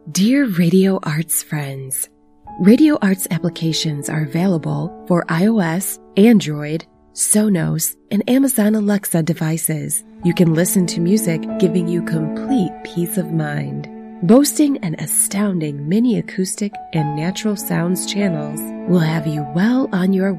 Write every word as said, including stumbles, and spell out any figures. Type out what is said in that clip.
Dear Radio Arts friends, Radio Arts applications are available for iOS, Android, Sonos, and Amazon Alexa devices. You can listen to music giving you complete peace of mind. Boasting an astounding mini acoustic and natural sounds channels will have you well on your